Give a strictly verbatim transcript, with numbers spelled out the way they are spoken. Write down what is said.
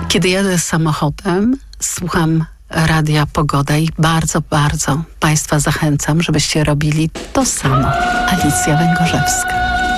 Kiedy jadę samochodem, słucham Radia Pogoda i bardzo, bardzo Państwa zachęcam, żebyście robili to samo. Alicja Węgorzewska.